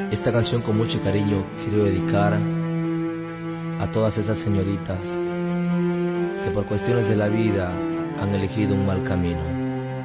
Esta canción con mucho cariño quiero dedicar a todas esas señoritas que por cuestiones de la vida han elegido un mal camino.